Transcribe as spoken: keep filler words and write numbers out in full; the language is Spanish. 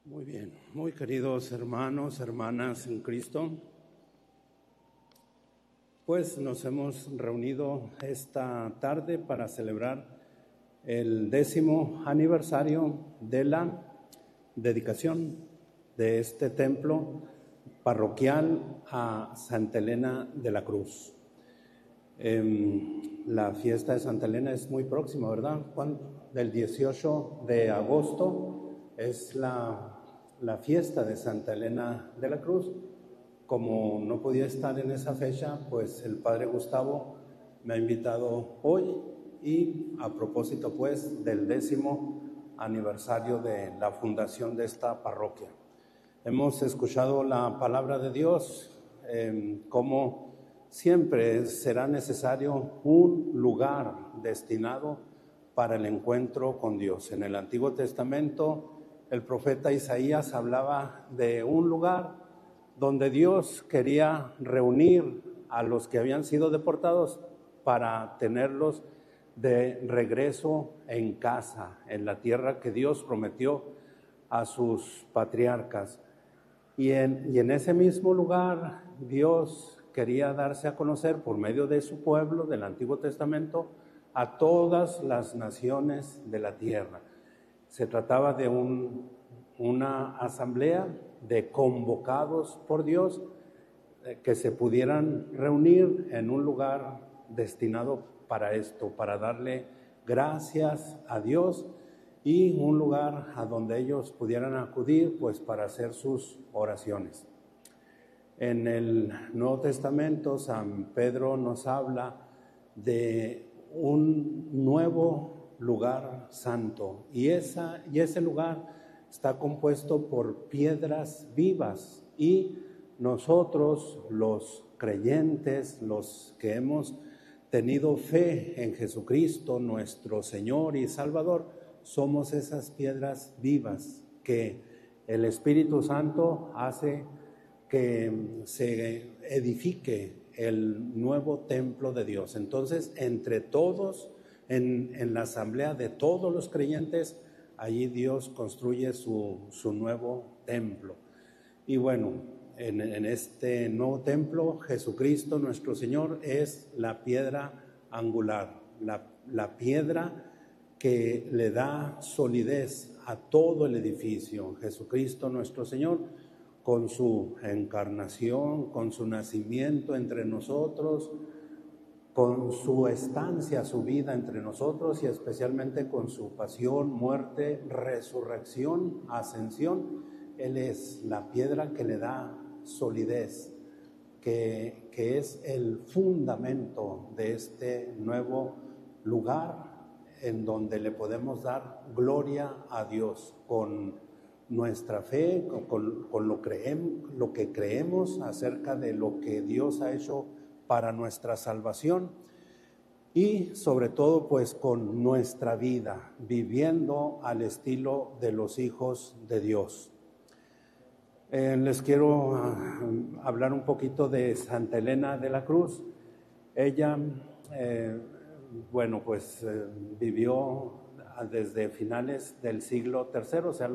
Muy bien, muy queridos hermanos, hermanas en Cristo, pues nos hemos reunido esta tarde para celebrar el décimo aniversario de la dedicación de este templo parroquial a Santa Elena de la Cruz. Eh, la fiesta de Santa Elena es muy próxima, ¿verdad? ¿Cuándo? Del dieciocho de agosto es la la fiesta de Santa Elena de la Cruz. Como no podía estar en esa fecha, pues el Padre Gustavo me ha invitado hoy y a propósito pues del décimo aniversario de la fundación de esta parroquia. Hemos escuchado la palabra de Dios, eh, como siempre será necesario un lugar destinado para el encuentro con Dios. En el Antiguo Testamento, el profeta Isaías hablaba de un lugar donde Dios quería reunir a los que habían sido deportados para tenerlos de regreso en casa, en la tierra que Dios prometió a sus patriarcas. Y en, y en ese mismo lugar Dios quería darse a conocer por medio de su pueblo del Antiguo Testamento a todas las naciones de la tierra. Se trataba de un, una asamblea de convocados por Dios eh, que se pudieran reunir en un lugar destinado para esto, para darle gracias a Dios y un lugar a donde ellos pudieran acudir pues para hacer sus oraciones. En el Nuevo Testamento, San Pedro nos habla de un nuevo lugar santo y, esa, y ese lugar está compuesto por piedras vivas y nosotros los creyentes, los que hemos tenido fe en Jesucristo, nuestro Señor y Salvador, somos esas piedras vivas que el Espíritu Santo hace que se edifique el nuevo templo de Dios. Entonces, entre todos, en, en la asamblea de todos los creyentes, allí Dios construye su, su nuevo templo. Y bueno, en, en este nuevo templo, Jesucristo nuestro Señor es la piedra angular, la, la piedra que le da solidez a todo el edificio. Jesucristo nuestro Señor, con su encarnación, con su nacimiento entre nosotros, con su estancia, su vida entre nosotros y especialmente con su pasión, muerte, resurrección, ascensión. Él es la piedra que le da solidez, que, que es el fundamento de este nuevo lugar en donde le podemos dar gloria a Dios con nuestra fe, con, con, con lo, creemos, lo que creemos acerca de lo que Dios ha hecho para nuestra salvación y sobre todo pues con nuestra vida, viviendo al estilo de los hijos de Dios. Eh, les quiero uh, hablar un poquito de Santa Elena de la Cruz. Ella, eh, bueno, pues eh, vivió desde finales del siglo tercero, o sea,